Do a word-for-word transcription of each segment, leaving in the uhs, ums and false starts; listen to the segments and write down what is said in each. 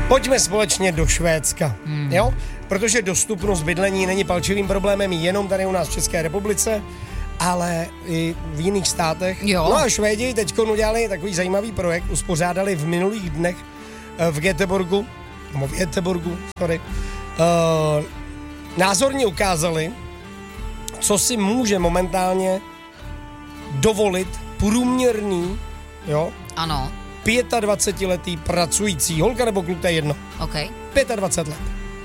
Pojďme společně do Švédska, hmm. jo? Protože dostupnost bydlení není palčivým problémem jenom tady u nás v České republice, ale i v jiných státech. Jo. No a Švédi teď udělali takový zajímavý projekt, uspořádali v minulých dnech v Göteborgu, nebo v Göteborgu, sorry, uh, názorně ukázali, co si může momentálně dovolit průměrný, jo? Ano. dvacetiletý pracující, holka nebo kluk, to je jedno. OK. dvacet pět let.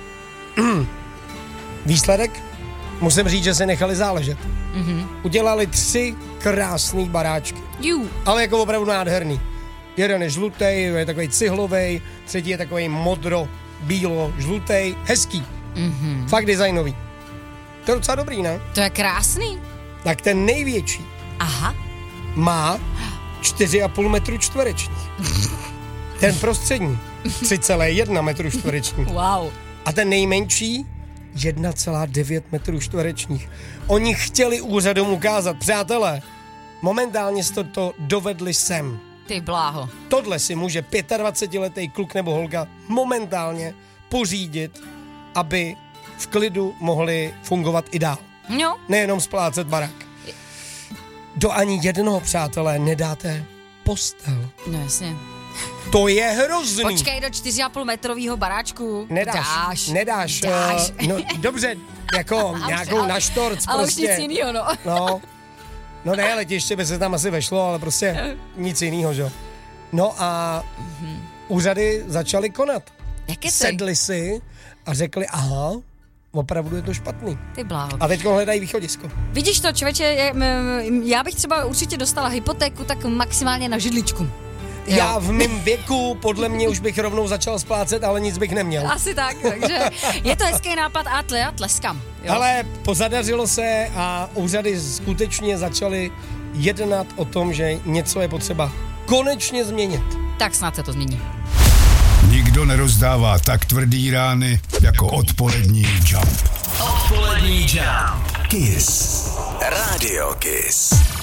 Výsledek? Musím říct, že se nechali záležet. Mm-hmm. Udělali tři krásný baráčky. Jú. Ale jako opravdu nádherný. Jeden je žlutej, je takový cihlovej, třetí je takový modro, bílo, žlutej, hezký. Mm-hmm. Fakt designový. To je docela dobrý, ne? To je krásný. Tak ten největší Aha. má čtyři a půl metru čtverečních. Ten prostřední tři celá jedna metru čtverečních. Wow. A ten nejmenší jedna celá devět metrů čtverečních. Oni chtěli úřadům ukázat, přátelé, momentálně jste to dovedli sem. Ty bláho. Tohle si může dvacetiletý kluk nebo holka momentálně pořídit, aby v klidu mohli fungovat i dál. No. Nejenom splácet barák. Do ani jednoho, přátelé, nedáte postel. No jasně. To je hrozný. Počkej, do čtyři a půl metrovýho baráčku. Nedáš. Dáš. Nedáš. Dáš. Uh, no dobře, jako nějakou ale, na štorc ale prostě. Ale už nic jinýho, no. No. No ne, letiště by se tam asi vešlo, ale prostě nic jinýho, že? No a mm-hmm. úřady začaly konat. Jak je to? Sedli si a řekli, aha, opravdu je to špatný. Ty bláho. A teď hledají východisko. Vidíš to, člověče, já bych třeba určitě dostala hypotéku tak maximálně na židličku. Jo. Já v mém věku podle mě už bych rovnou začal splácet, ale nic bych neměl. Asi tak, takže je to hezký nápad a tle, tleskám. Jo. Ale pozadařilo se a úřady skutečně začaly jednat o tom, že něco je potřeba konečně změnit. Tak snad se to změní. Nikdo nerozdává tak tvrdý rány jako odpolední Jump. Odpolední Jump. Kiss. Radio Kiss.